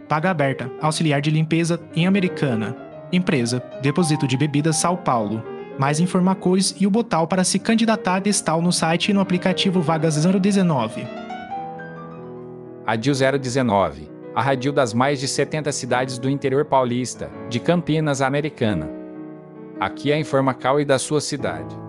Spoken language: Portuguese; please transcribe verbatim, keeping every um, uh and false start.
Vaga aberta, auxiliar de limpeza em Americana. Empresa, Depósito de Bebidas São Paulo. Mais informações e o botão para se candidatar está no site e no aplicativo Vagas zero dezenove. Radil zero dezenove, a radil das mais de setenta cidades do interior paulista, de Campinas a Americana. Aqui é a Informacal e da sua cidade.